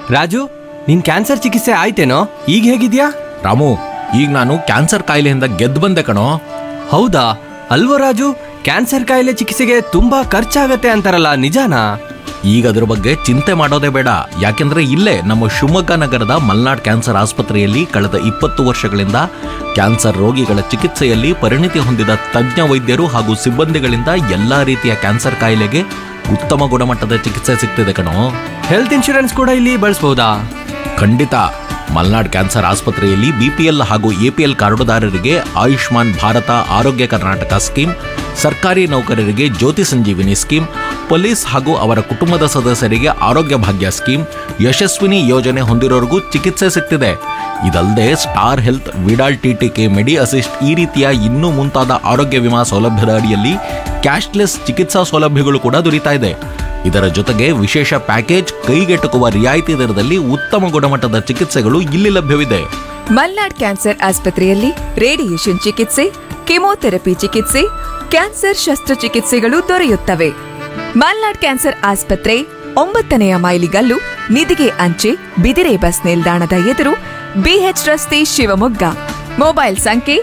ರಾಜು, ನಿನ್ ಕ್ಯಾನ್ಸರ್ ಚಿಕಿತ್ಸೆ ಆಯ್ತೇನೋ? ಈಗ ಹೇಗಿದ್ಯಾ? ರಾಮು, ಈಗ ನಾನು ಕ್ಯಾನ್ಸರ್ ಕಾಯಿಲೆಯಿಂದ ಗೆದ್ದು ಬಂದೆ ಕಣೋ. ಹೌದಾ? ಅಲ್ವೋ ರಾಜು, ಕ್ಯಾನ್ಸರ್ ಕಾಯಿಲೆ ಚಿಕಿತ್ಸೆಗೆ ತುಂಬಾ ಖರ್ಚಾಗತ್ತೆ ಅಂತಾರಲ್ಲ, ನಿಜಾನಾ? ಈಗ ಅದ್ರ ಬಗ್ಗೆ ಚಿಂತೆ ಮಾಡೋದೇ ಬೇಡ. ಯಾಕೆಂದ್ರೆ ಇಲ್ಲೇ ನಮ್ಮ ಶಿವಮೊಗ್ಗ ನಗರದ ಮಲ್ನಾಡ್ ಕ್ಯಾನ್ಸರ್ ಆಸ್ಪತ್ರೆಯಲ್ಲಿ ಕಳೆದ 20 ವರ್ಷಗಳಿಂದ ಕ್ಯಾನ್ಸರ್ ರೋಗಿಗಳ ಚಿಕಿತ್ಸೆಯಲ್ಲಿ ಪರಿಣಿತಿ ಹೊಂದಿದ ತಜ್ಞ ವೈದ್ಯರು ಹಾಗೂ ಸಿಬ್ಬಂದಿಗಳಿಂದ ಎಲ್ಲಾ ರೀತಿಯ ಕ್ಯಾನ್ಸರ್ ಕಾಯಿಲೆಗೆ ಉತ್ತಮ ಗುಣಮಟ್ಟದ ಚಿಕಿತ್ಸೆ ಸಿಗ್ತಿದೆ ಕಣೋ. ಹೆಲ್ತ್ ಇನ್ಶೂರೆನ್ಸ್ ಕೂಡ ಇಲ್ಲಿ ಬಳಸಬಹುದಾ? ಖಂಡಿತ. ಮಲ್ನಾಡ್ ಕ್ಯಾನ್ಸರ್ ಆಸ್ಪತ್ರೆಯಲ್ಲಿ BPL ಹಾಗೂ APL ಕಾರ್ಡುದಾರರಿಗೆ ಆಯುಷ್ಮಾನ್ ಭಾರತ ಆರೋಗ್ಯ ಕರ್ನಾಟಕ ಸ್ಕೀಮ್, ಸರ್ಕಾರಿ ನೌಕರರಿಗೆ ಜ್ಯೋತಿ ಸಂಜೀವಿನಿ ಸ್ಕೀಮ್, ಪೊಲೀಸ್ ಹಾಗೂ ಅವರ ಕುಟುಂಬದ ಸದಸ್ಯರಿಗೆ ಆರೋಗ್ಯ ಭಾಗ್ಯ ಸ್ಕೀಮ್, ಯಶಸ್ವಿನಿ ಯೋಜನೆ ಹೊಂದಿರೋರಿಗೂ ಚಿಕಿತ್ಸೆ ಸಿಗ್ತಿದೆ. ಇದಲ್ಲದೆ ಸ್ಟಾರ್ ಹೆಲ್ತ್, ವಿಡಾಲ್ TTK, ಮೆಡಿ ಅಸಿಸ್ಟ್ ಈ ರೀತಿಯ ಇನ್ನೂ ಮುಂತಾದ ಆರೋಗ್ಯ ವಿಮಾ ಸೌಲಭ್ಯದ ಅಡಿಯಲ್ಲಿ ಕ್ಯಾಶ್ಲೆಸ್ ಚಿಕಿತ್ಸಾ ಸೌಲಭ್ಯಗಳು ಕೂಡ ದೊರೀತಾ ಇದೆ. ಇದರ ಜೊತೆಗೆ ವಿಶೇಷ ಪ್ಯಾಕೇಜ್, ಕೈಗೆಟುಕುವ ರಿಯಾಯಿತಿ ದರದಲ್ಲಿ ಉತ್ತಮ ಗುಣಮಟ್ಟದ ಚಿಕಿತ್ಸೆಗಳು ಇಲ್ಲಿ ಲಭ್ಯವಿದೆ. ಮಲ್ನಾಡ್ ಕ್ಯಾನ್ಸರ್ ಆಸ್ಪತ್ರೆಯಲ್ಲಿ ರೇಡಿಯೇಷನ್ ಚಿಕಿತ್ಸೆ, ಕೆಮೊಥೆರಪಿ ಚಿಕಿತ್ಸೆ, ಕ್ಯಾನ್ಸರ್ ಶಸ್ತ್ರಚಿಕಿತ್ಸೆಗಳು ದೊರೆಯುತ್ತವೆ. ಮಲ್ನಾಡ್ ಕ್ಯಾನ್ಸರ್ ಆಸ್ಪತ್ರೆ 9ನೇ ಮೈಲಿಗಲ್ಲು, ನಿಧಿಗೆ ಅಂಚೆ, ಬಿದಿರೆ ಬಸ್ ನಿಲ್ದಾಣದ ಎದುರು, BH ರಸ್ತೆ, ಶಿವಮೊಗ್ಗ. ಮೊಬೈಲ್ ಸಂಖ್ಯೆ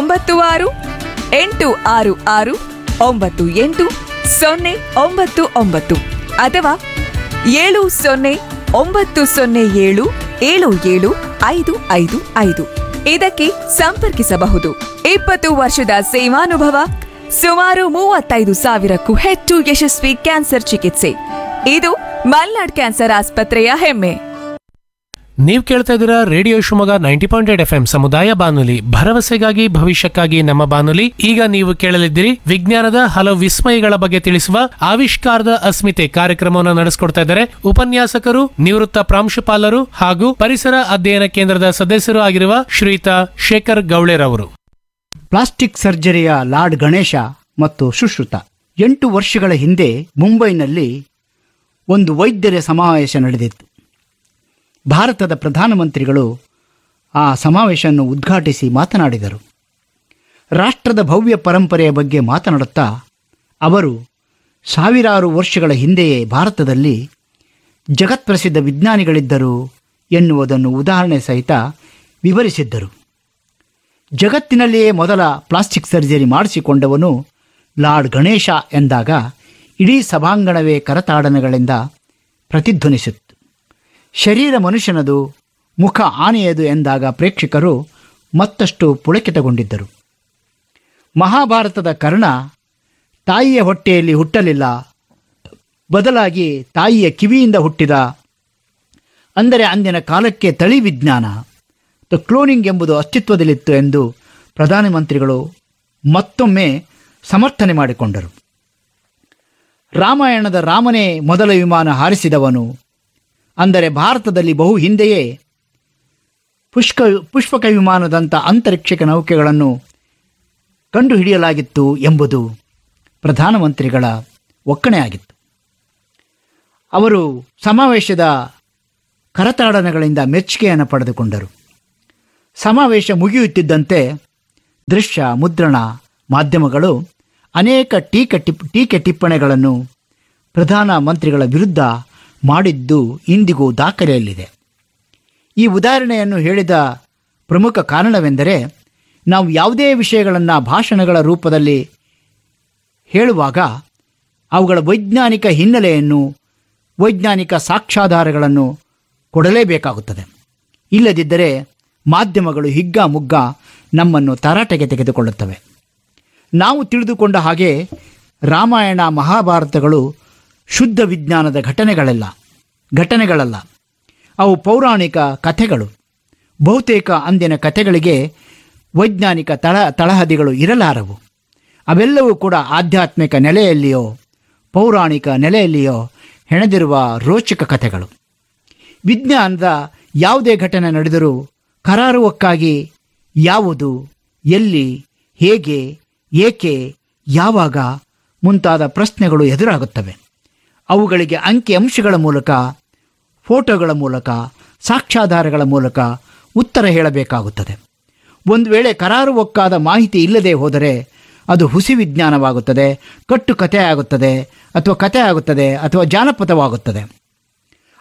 9666988099 ಅಥವಾ 7090077755. ಇದಕ್ಕೆ ಸಂಪರ್ಕಿಸಬಹುದು. 20 ವರ್ಷದ ಸೇವಾನುಭವ, ಸುಮಾರು 35,000ಕ್ಕೂ ಹೆಚ್ಚು ಯಶಸ್ವಿ ಕ್ಯಾನ್ಸರ್ ಚಿಕಿತ್ಸೆ. ಇದು ಮಲ್ನಾಡ್ ಕ್ಯಾನ್ಸರ್ ಆಸ್ಪತ್ರೆಯ ಹೆಮ್ಮೆ. ನೀವು ಕೇಳ್ತಾ ಇದ್ದೀರಾ ರೇಡಿಯೋ ಶಿವಮೊಗ್ಗ 90.8 FM ಸಮುದಾಯ ಬಾನುಲಿ, ಭರವಸೆಗಾಗಿ ಭವಿಷ್ಯಕ್ಕಾಗಿ ನಮ್ಮ ಬಾನುಲಿ. ಈಗ ನೀವು ಕೇಳಲಿದ್ದೀರಿ ವಿಜ್ಞಾನದ ಹಲವು ವಿಸ್ಮಯಗಳ ಬಗ್ಗೆ ತಿಳಿಸುವ ಆವಿಷ್ಕಾರದ ಅಸ್ಮಿತೆ ಕಾರ್ಯಕ್ರಮವನ್ನು ನಡೆಸಿಕೊಡ್ತಾ ಇದ್ದಾರೆ ಉಪನ್ಯಾಸಕರು, ನಿವೃತ್ತ ಪ್ರಾಂಶುಪಾಲರು ಹಾಗೂ ಪರಿಸರ ಅಧ್ಯಯನ ಕೇಂದ್ರದ ಸದಸ್ಯರು ಆಗಿರುವ ಶ್ರೀಯುತ ಶೇಖರ್ ಗೌಳೆರವರು. ಪ್ಲಾಸ್ಟಿಕ್ ಸರ್ಜರಿಯ ಲಾರ್ಡ್ ಗಣೇಶ ಮತ್ತು ಸುಶ್ರುತ 8 ವರ್ಷಗಳ ಹಿಂದೆ ಮುಂಬೈನಲ್ಲಿ ಒಂದು ವೈದ್ಯರ ಸಮಾವೇಶ ನಡೆದಿತ್ತು. ಭಾರತದ ಪ್ರಧಾನಮಂತ್ರಿಗಳು ಆ ಸಮಾವೇಶವನ್ನು ಉದ್ಘಾಟಿಸಿ ಮಾತನಾಡಿದರು. ರಾಷ್ಟ್ರದ ಭವ್ಯ ಪರಂಪರೆಯ ಬಗ್ಗೆ ಮಾತನಾಡುತ್ತಾ ಅವರು ಸಾವಿರಾರು ವರ್ಷಗಳ ಹಿಂದೆಯೇ ಭಾರತದಲ್ಲಿ ಜಗತ್ಪ್ರಸಿದ್ಧ ವಿಜ್ಞಾನಿಗಳಿದ್ದರು ಎನ್ನುವುದನ್ನು ಉದಾಹರಣೆ ಸಹಿತ ವಿವರಿಸಿದ್ದರು. ಜಗತ್ತಿನಲ್ಲಿಯೇ ಮೊದಲ ಪ್ಲಾಸ್ಟಿಕ್ ಸರ್ಜರಿ ಮಾಡಿಸಿಕೊಂಡವನು ಲಾರ್ಡ್ ಗಣೇಶ ಎಂದಾಗ ಇಡೀ ಸಭಾಂಗಣವೇ ಕರತಾಡನಗಳಿಂದ ಪ್ರತಿಧ್ವನಿಸಿತ್ತು. ಶರೀರ ಮನುಷ್ಯನದು, ಮುಖ ಆನೆಯದು ಎಂದಾಗ ಪ್ರೇಕ್ಷಕರು ಮತ್ತಷ್ಟು ಪುಳಕಿತಗೊಂಡಿದ್ದರು. ಮಹಾಭಾರತದ ಕರ್ಣ ತಾಯಿಯ ಹೊಟ್ಟೆಯಲ್ಲಿ ಹುಟ್ಟಲಿಲ್ಲ, ಬದಲಾಗಿ ತಾಯಿಯ ಕಿವಿಯಿಂದ ಹುಟ್ಟಿದ. ಅಂದರೆ ಅಂದಿನ ಕಾಲಕ್ಕೆ ತಳಿ ವಿಜ್ಞಾನ, ಕ್ಲೋನಿಂಗ್ ಎಂಬುದು ಅಸ್ತಿತ್ವದಲ್ಲಿತ್ತು ಎಂದು ಪ್ರಧಾನಮಂತ್ರಿಗಳು ಮತ್ತೊಮ್ಮೆ ಸಮರ್ಥನೆ ಮಾಡಿಕೊಂಡರು. ರಾಮಾಯಣದ ರಾಮನೇ ಮೊದಲ ವಿಮಾನ ಹಾರಿಸಿದವನು, ಅಂದರೆ ಭಾರತದಲ್ಲಿ ಬಹು ಹಿಂದೆಯೇ ಪುಷ್ಪಕ ವಿಮಾನದಂಥ ಅಂತರಿಕ್ಷ ನೌಕೆಗಳನ್ನು ಕಂಡುಹಿಡಿಯಲಾಗಿತ್ತು ಎಂಬುದು ಪ್ರಧಾನಮಂತ್ರಿಗಳ ಒಕ್ಕಣೆಯಾಗಿತ್ತು. ಅವರು ಸಮಾವೇಶದ ಕರತಾಡನಗಳಿಂದ ಮೆಚ್ಚುಗೆಯನ್ನು ಪಡೆದುಕೊಂಡರು. ಸಮಾವೇಶ ಮುಗಿಯುತ್ತಿದ್ದಂತೆ ದೃಶ್ಯ ಮುದ್ರಣ ಮಾಧ್ಯಮಗಳು ಅನೇಕ ಟೀಕೆ ಟಿಪ್ಪಣಿಗಳನ್ನು ಪ್ರಧಾನಮಂತ್ರಿಗಳ ವಿರುದ್ಧ ಮಾಡಿದ್ದು ಇಂದಿಗೂ ದಾಖಲೆಯಲ್ಲಿದೆ. ಈ ಉದಾಹರಣೆಯನ್ನು ಹೇಳಿದ ಪ್ರಮುಖ ಕಾರಣವೆಂದರೆ, ನಾವು ಯಾವುದೇ ವಿಷಯಗಳನ್ನು ಭಾಷಣಗಳ ರೂಪದಲ್ಲಿ ಹೇಳುವಾಗ ಅವುಗಳ ವೈಜ್ಞಾನಿಕ ಹಿನ್ನೆಲೆಯನ್ನು, ವೈಜ್ಞಾನಿಕ ಸಾಕ್ಷ್ಯಾಧಾರಗಳನ್ನು ಕೊಡಲೇಬೇಕಾಗುತ್ತದೆ. ಇಲ್ಲದಿದ್ದರೆ ಮಾಧ್ಯಮಗಳು ಹಿಗ್ಗಾಮುಗ್ಗ ನಮ್ಮನ್ನು ತರಾಟೆಗೆ ತೆಗೆದುಕೊಳ್ಳುತ್ತವೆ. ನಾವು ತಿಳಿದುಕೊಂಡ ಹಾಗೆ ರಾಮಾಯಣ ಮಹಾಭಾರತಗಳು ಶುದ್ಧ ವಿಜ್ಞಾನದ ಘಟನೆಗಳಲ್ಲ, ಅವು ಪೌರಾಣಿಕ ಕಥೆಗಳು. ಬಹುತೇಕ ಅಂದಿನ ಕಥೆಗಳಿಗೆ ವೈಜ್ಞಾನಿಕ ತಳಹದಿಗಳು ಇರಲಾರವು. ಅವೆಲ್ಲವೂ ಕೂಡ ಆಧ್ಯಾತ್ಮಿಕ ನೆಲೆಯಲ್ಲಿಯೋ ಪೌರಾಣಿಕ ನೆಲೆಯಲ್ಲಿಯೋ ಹೆಣೆದಿರುವ ರೋಚಕ ಕಥೆಗಳು. ವಿಜ್ಞಾನದ ಯಾವುದೇ ಘಟನೆ ನಡೆದರೂ ಕರಾರುವಕ್ಕಾಗಿ ಯಾವುದು, ಎಲ್ಲಿ, ಹೇಗೆ, ಏಕೆ, ಯಾವಾಗ ಮುಂತಾದ ಪ್ರಶ್ನೆಗಳು ಎದುರಾಗುತ್ತವೆ. ಅವುಗಳಿಗೆ ಅಂಕಿಅಂಶಗಳ ಮೂಲಕ, ಫೋಟೋಗಳ ಮೂಲಕ, ಸಾಕ್ಷ್ಯಾಧಾರಗಳ ಮೂಲಕ ಉತ್ತರ ಹೇಳಬೇಕಾಗುತ್ತದೆ. ಒಂದು ವೇಳೆ ಕರಾರುವಕ್ಕಾದ ಮಾಹಿತಿ ಇಲ್ಲದೆ ಹೋದರೆ ಅದು ಹುಸಿ ವಿಜ್ಞಾನವಾಗುತ್ತದೆ, ಕಟ್ಟು ಕಥೆ ಆಗುತ್ತದೆ, ಅಥವಾ ಜಾನಪದವಾಗುತ್ತದೆ.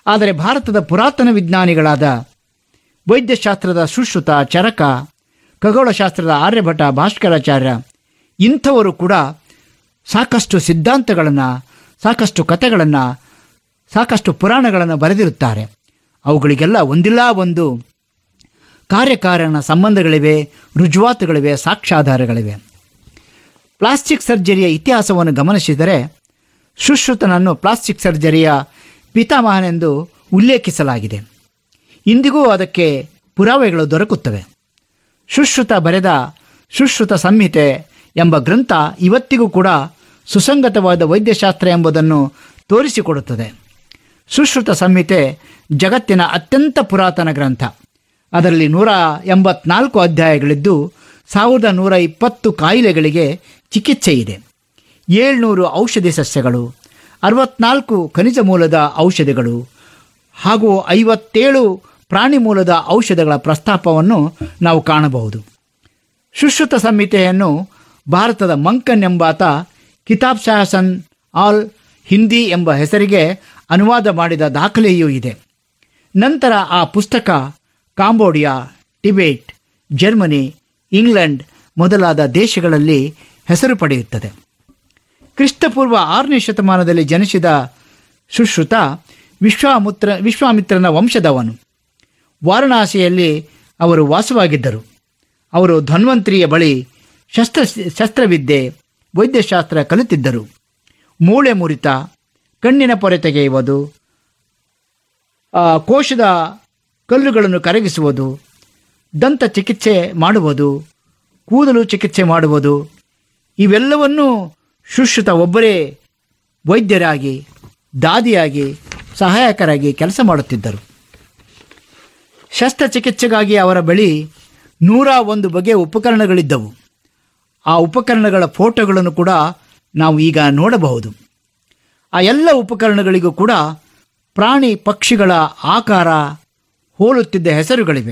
ಆದರೆ ಭಾರತದ ಪುರಾತನ ವಿಜ್ಞಾನಿಗಳಾದ ವೈದ್ಯಶಾಸ್ತ್ರದ ಸುಶ್ರುತ, ಚರಕ, ಖಗೋಳಶಾಸ್ತ್ರದ ಆರ್ಯಭಟ, ಭಾಸ್ಕರಾಚಾರ್ಯ ಇಂಥವರು ಕೂಡ ಸಾಕಷ್ಟು ಸಿದ್ಧಾಂತಗಳನ್ನು, ಸಾಕಷ್ಟು ಕಥೆಗಳನ್ನು, ಸಾಕಷ್ಟು ಪುರಾಣಗಳನ್ನು ಬರೆದಿರುತ್ತಾರೆ. ಅವುಗಳಿಗೆಲ್ಲ ಒಂದಿಲ್ಲ ಒಂದು ಕಾರ್ಯಕಾರಣ ಸಂಬಂಧಗಳಿವೆ, ರುಜುವಾತುಗಳಿವೆ, ಸಾಕ್ಷ್ಯಾಧಾರಗಳಿವೆ. ಪ್ಲಾಸ್ಟಿಕ್ ಸರ್ಜರಿಯ ಇತಿಹಾಸವನ್ನು ಗಮನಿಸಿದರೆ ಸುಶ್ರುತನನ್ನು ಪ್ಲಾಸ್ಟಿಕ್ ಸರ್ಜರಿಯ ಪಿತಾಮಹನೆಂದು ಉಲ್ಲೇಖಿಸಲಾಗಿದೆ. ಇಂದಿಗೂ ಅದಕ್ಕೆ ಪುರಾವೆಗಳು ದೊರಕುತ್ತವೆ. ಸುಶ್ರುತ ಬರೆದ ಸುಶ್ರುತ ಸಂಹಿತೆ ಎಂಬ ಗ್ರಂಥ ಇವತ್ತಿಗೂ ಕೂಡ ಸುಸಂಗತವಾದ ವೈದ್ಯಶಾಸ್ತ್ರ ಎಂಬುದನ್ನು ತೋರಿಸಿಕೊಡುತ್ತದೆ. ಸುಶ್ರುತ ಸಂಹಿತೆ ಜಗತ್ತಿನ ಅತ್ಯಂತ ಪುರಾತನ ಗ್ರಂಥ. ಅದರಲ್ಲಿ 184 ಅಧ್ಯಾಯಗಳಿದ್ದು 1120 ಕಾಯಿಲೆಗಳಿಗೆ ಚಿಕಿತ್ಸೆ ಇದೆ. 700 ಔಷಧಿ ಸಸ್ಯಗಳು, 64 ಖನಿಜ ಮೂಲದ ಔಷಧಿಗಳು ಹಾಗೂ 57 ಪ್ರಾಣಿ ಮೂಲದ ಔಷಧಗಳ ಪ್ರಸ್ತಾಪವನ್ನು ನಾವು ಕಾಣಬಹುದು. ಸುಶ್ರುತ ಸಂಹಿತೆಯನ್ನು ಭಾರತದ ಮಂಕನ್ ಎಂಬಾತ ಕಿತಾಬ್ ಶಾಸನ್ ಆಲ್ ಹಿಂದಿ ಎಂಬ ಹೆಸರಿಗೆ ಅನುವಾದ ಮಾಡಿದ ದಾಖಲೆಯೂ ಇದೆ. ನಂತರ ಆ ಪುಸ್ತಕ ಕಾಂಬೋಡಿಯಾ, ಟಿಬೆಟ್, ಜರ್ಮನಿ, ಇಂಗ್ಲೆಂಡ್ ಮೊದಲಾದ ದೇಶಗಳಲ್ಲಿ ಹೆಸರು ಪಡೆಯುತ್ತದೆ. ಕ್ರಿಸ್ತಪೂರ್ವ 6ನೇ ಶತಮಾನದಲ್ಲಿ ಜನಿಸಿದ ಸುಶ್ರುತ ವಿಶ್ವಾಮಿತ್ರನ ವಂಶದವನು. ವಾರಣಾಸಿಯಲ್ಲಿ ಅವರು ವಾಸವಾಗಿದ್ದರು. ಅವರು ಧನ್ವಂತರಿಯ ಬಳಿ ಶಸ್ತ್ರವಿದ್ಯೆ, ವೈದ್ಯಶಾಸ್ತ್ರ ಕಲಿತಿದ್ದರು. ಮೂಳೆ ಮುರಿತ, ಕಣ್ಣಿನ ಪೊರೆ ತೆಗೆಯುವುದು, ಕೋಶದ ಕಲ್ಲುಗಳನ್ನು ಕರಗಿಸುವುದು, ದಂತ ಚಿಕಿತ್ಸೆ ಮಾಡುವುದು, ಕೂದಲು ಚಿಕಿತ್ಸೆ ಮಾಡುವುದು, ಇವೆಲ್ಲವನ್ನೂ ಸುಶ್ರುತ ಒಬ್ಬರೇ ವೈದ್ಯರಾಗಿ, ದಾದಿಯಾಗಿ, ಸಹಾಯಕರಾಗಿ ಕೆಲಸ ಮಾಡುತ್ತಿದ್ದರು. ಶಸ್ತ್ರಚಿಕಿತ್ಸೆಗಾಗಿ ಅವರ ಬಳಿ 101 ಬಗೆಯ ಉಪಕರಣಗಳಿದ್ದವು. ಆ ಉಪಕರಣಗಳ ಫೋಟೋಗಳನ್ನು ಕೂಡ ನಾವು ಈಗ ನೋಡಬಹುದು. ಆ ಎಲ್ಲ ಉಪಕರಣಗಳಿಗೂ ಕೂಡ ಪ್ರಾಣಿ ಪಕ್ಷಿಗಳ ಆಕಾರ ಹೋಲುತ್ತಿದ್ದ ಹೆಸರುಗಳಿವೆ.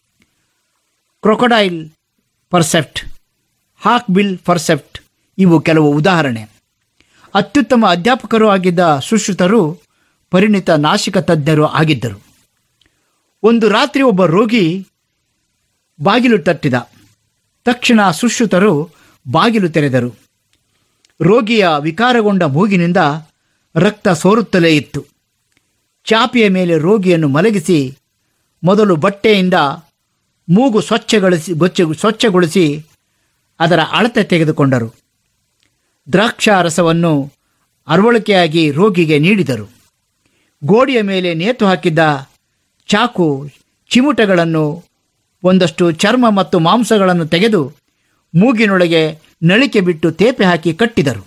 ಕ್ರೊಕೊಡೈಲ್ ಪರ್ಸೆಪ್ಟ್, ಹಾಕ್ ಬಿಲ್ ಪರ್ಸೆಪ್ಟ್ ಇವು ಕೆಲವು ಉದಾಹರಣೆ. ಅತ್ಯುತ್ತಮ ಅಧ್ಯಾಪಕರು ಆಗಿದ್ದ ಸುಶ್ರುತರು ಪರಿಣಿತ ನಾಸಿಕ ತಜ್ಞರು ಆಗಿದ್ದರು. ಒಂದು ರಾತ್ರಿ ಒಬ್ಬ ರೋಗಿ ಬಾಗಿಲು ತಟ್ಟಿದ ತಕ್ಷಣ ಸುಶ್ರುತರು ಬಾಗಿಲು ತೆರೆದರು. ರೋಗಿಯ ವಿಕಾರಗೊಂಡ ಮೂಗಿನಿಂದ ರಕ್ತ ಸೋರುತ್ತಲೇ ಇತ್ತು. ಚಾಪೆಯ ಮೇಲೆ ರೋಗಿಯನ್ನು ಮಲಗಿಸಿ ಮೊದಲು ಬಟ್ಟೆಯಿಂದ ಮೂಗು ಸ್ವಚ್ಛಗೊಳಿಸಿ ಅದರ ಅಳತೆ ತೆಗೆದುಕೊಂಡರು. ದ್ರಾಕ್ಷಾರಸವನ್ನು ಅರವಳಿಕೆಯಾಗಿ ರೋಗಿಗೆ ನೀಡಿದರು. ಗೋಡೆಯ ಮೇಲೆ ನೇತು ಹಾಕಿದ್ದ ಚಾಕು ಚಿಮುಟಗಳನ್ನು, ಒಂದಷ್ಟು ಚರ್ಮ ಮತ್ತು ಮಾಂಸಗಳನ್ನು ತೆಗೆದು ಮೂಗಿನೊಳಗೆ ನಳಿಕೆ ಬಿಟ್ಟು ತೇಪೆ ಹಾಕಿ ಕಟ್ಟಿದರು.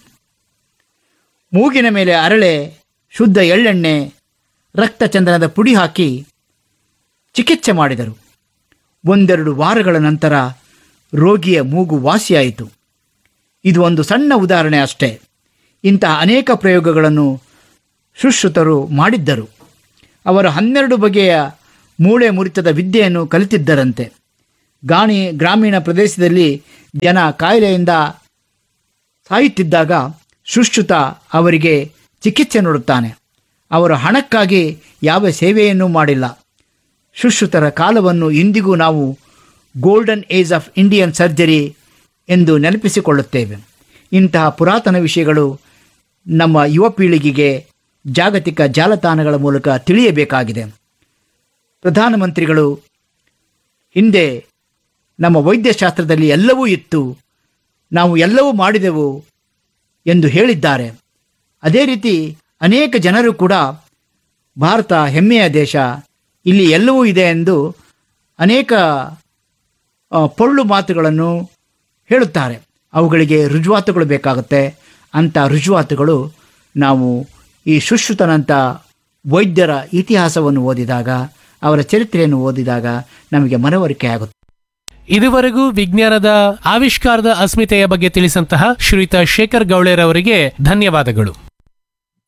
ಮೂಗಿನ ಮೇಲೆ ಅರಳೆ, ಶುದ್ಧ ಎಳ್ಳೆಣ್ಣೆ, ರಕ್ತಚಂದನದ ಪುಡಿ ಹಾಕಿ ಚಿಕಿತ್ಸೆ ಮಾಡಿದರು. 1-2 ವಾರಗಳ ನಂತರ ರೋಗಿಯ ಮೂಗು ವಾಸಿಯಾಯಿತು. ಇದು ಒಂದು ಸಣ್ಣ ಉದಾಹರಣೆ ಅಷ್ಟೇ. ಇಂತಹ ಅನೇಕ ಪ್ರಯೋಗಗಳನ್ನು ಸುಶ್ರುತರು ಮಾಡಿದ್ದರು. ಅವರು 12 ಬಗೆಯ ಮೂಳೆ ಮುರಿತದ ವಿದ್ಯೆಯನ್ನು ಕಲಿತಿದ್ದರಂತೆ. ಗ್ರಾಮೀಣ ಪ್ರದೇಶದಲ್ಲಿ ಜನ ಕಾಯಿಲೆಯಿಂದ ಸಾಯುತ್ತಿದ್ದಾಗ ಸುಶ್ರುತ ಅವರಿಗೆ ಚಿಕಿತ್ಸೆ ನೀಡುತ್ತಾನೆ. ಅವರು ಹಣಕ್ಕಾಗಿ ಯಾವ ಸೇವೆಯನ್ನೂ ಮಾಡಿಲ್ಲ. ಸುಶ್ರುತರ ಕಾಲವನ್ನು ಇಂದಿಗೂ ನಾವು golden age of Indian surgery ಎಂದು ನೆನಪಿಸಿಕೊಳ್ಳುತ್ತೇವೆ. ಇಂತಹ ಪುರಾತನ ವಿಷಯಗಳು ನಮ್ಮ ಯುವ ಪೀಳಿಗೆಗೆ ಜಾಗತಿಕ ಜಾಲತಾಣಗಳ ಮೂಲಕ ತಿಳಿಯಬೇಕಾಗಿದೆ. ಪ್ರಧಾನಮಂತ್ರಿಗಳು ಹಿಂದೆ ನಮ್ಮ ವೈದ್ಯಶಾಸ್ತ್ರದಲ್ಲಿ ಎಲ್ಲವೂ ಇತ್ತು, ನಾವು ಎಲ್ಲವೂ ಮಾಡಿದೆವು ಎಂದು ಹೇಳಿದ್ದಾರೆ. ಅದೇ ರೀತಿ ಅನೇಕ ಜನರು ಕೂಡ ಭಾರತ ಹೆಮ್ಮೆಯ ದೇಶ, ಇಲ್ಲಿ ಎಲ್ಲವೂ ಇದೆ ಎಂದು ಅನೇಕ ಪೊಳ್ಳು ಮಾತುಗಳನ್ನು ಹೇಳುತ್ತಾರೆ. ಅವುಗಳಿಗೆ ರುಜುವಾತುಗಳು ಬೇಕಾಗುತ್ತೆ. ಅಂಥ ರುಜುವಾತುಗಳು ನಾವು ಈ ಸುಶ್ರುತನಂಥ ವೈದ್ಯರ ಇತಿಹಾಸವನ್ನು ಓದಿದಾಗ, ಅವರ ಚರಿತ್ರೆಯನ್ನು ಓದಿದಾಗ ನಮಗೆ ಮನವರಿಕೆ ಆಗುತ್ತೆ. ಇದುವರೆಗೂ ವಿಜ್ಞಾನದ ಆವಿಷ್ಕಾರದ ಅಸ್ಮಿತೆಯ ಬಗ್ಗೆ ತಿಳಿಸಂತಹ ಶ್ರೀಯುತ ಶೇಖರ್ ಗೌಳೇರ್ ಅವರಿಗೆ ಧನ್ಯವಾದಗಳು.